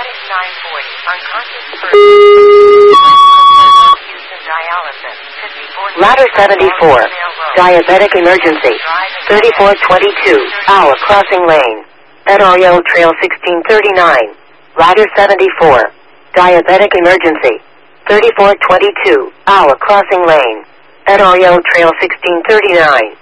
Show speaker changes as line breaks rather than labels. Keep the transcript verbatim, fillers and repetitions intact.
Medic nine forty, unconscious person. Houston dialysis.
Ladder seventy-four, diabetic emergency. thirty-four twenty-two, Owl crossing lane. Edario Trail sixteen thirty-nine. Ladder seventy-four, diabetic emergency. thirty-four twenty-two, Owl crossing lane. Edario Trail sixteen thirty-nine.